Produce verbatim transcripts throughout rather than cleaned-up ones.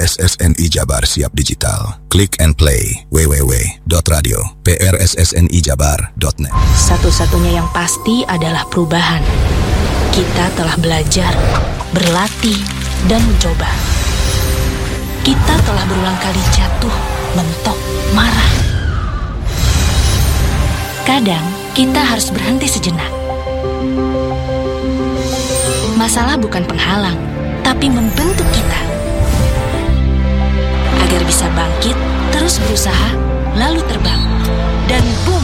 S S N I Jabar siap digital. Click and play w w w dot radio prssni jabar dot net. Satu-satunya yang pasti adalah perubahan. Kita telah belajar, berlatih, dan mencoba. Kita telah berulang kali jatuh, mentok, marah. Kadang kita harus berhenti sejenak. Masalah bukan penghalang, tapi membentuk kita. Agar bisa bangkit, terus berusaha, lalu terbang. Dan boom!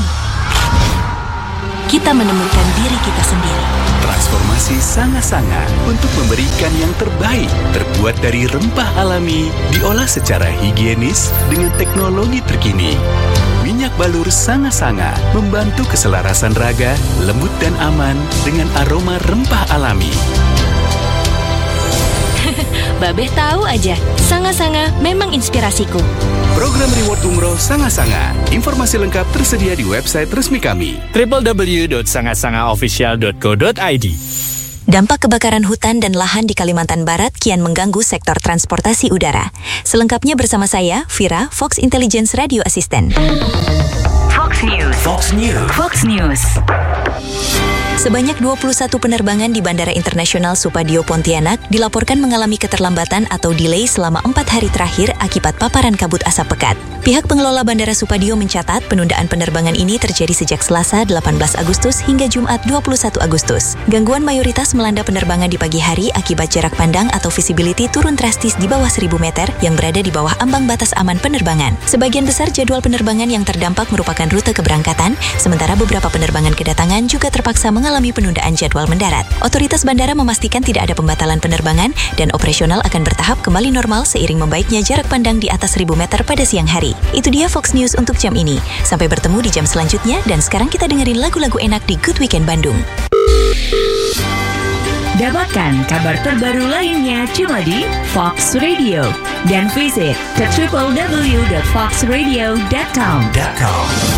Kita menemukan diri kita sendiri. Transformasi Sanga-Sanga untuk memberikan yang terbaik. Terbuat dari rempah alami, diolah secara higienis dengan teknologi terkini. Minyak balur Sanga-Sanga membantu keselarasan raga, lembut dan aman dengan aroma rempah alami. Babeh tahu aja, Sanga-Sanga memang inspirasiku. Program reward umroh Sanga-Sanga. Informasi lengkap tersedia di website resmi kami w w w dot sanga official dot co dot i d. Dampak kebakaran hutan dan lahan di Kalimantan Barat kian mengganggu sektor transportasi udara. Selengkapnya bersama saya, Vira, Fox Intelligence Radio Assistant. Fox News. Fox News. Fox News. Sebanyak dua puluh satu penerbangan di Bandara Internasional Supadio Pontianak dilaporkan mengalami keterlambatan atau delay selama empat hari terakhir akibat paparan kabut asap pekat. Pihak pengelola Bandara Supadio mencatat penundaan penerbangan ini terjadi sejak Selasa delapan belas Agustus hingga Jumat dua puluh satu Agustus. Gangguan mayoritas melanda penerbangan di pagi hari akibat jarak pandang atau visibility turun drastis di bawah seribu meter yang berada di bawah ambang batas aman penerbangan. Sebagian besar jadwal penerbangan yang terdampak merupakan rute keberangkatan, sementara beberapa penerbangan kedatangan juga terpaksa mengalami penundaan jadwal mendarat. Otoritas bandara memastikan tidak ada pembatalan penerbangan dan operasional akan bertahap kembali normal seiring membaiknya jarak pandang di atas seribu meter pada siang hari. Itu dia Fox News untuk jam ini. Sampai bertemu di jam selanjutnya dan sekarang kita dengerin lagu-lagu enak di Good Weekend Bandung. Dapatkan kabar terbaru lainnya cuma di Fox Radio dan visit ke w w w dot fox radio dot com.